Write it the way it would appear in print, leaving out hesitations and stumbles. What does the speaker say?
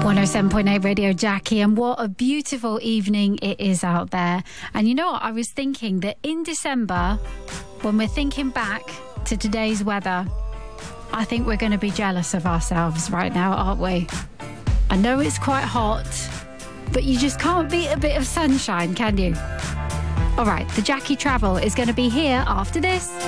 107.8 Radio Jackie, and what a beautiful evening it is out there. And you know what, I was thinking that in December, when we're thinking back to today's weather, I think we're going to be jealous of ourselves right now, aren't we? I know it's quite hot, but you just can't beat a bit of sunshine, can you? All right, the Jackie Travel is going to be here after this.